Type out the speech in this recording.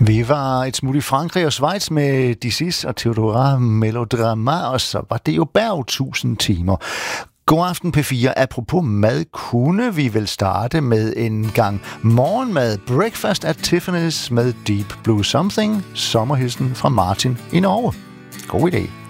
Vi var et smut i Frankrig og Schweiz med Dizis og Theodora Melodrama, og så var det jo Berg 1000 timer. God aften P4. Apropos mad, kunne vi vel starte med en gang morgenmad. Breakfast at Tiffany's med Deep Blue Something. Sommerhilsen fra Martin i Norge. God idé.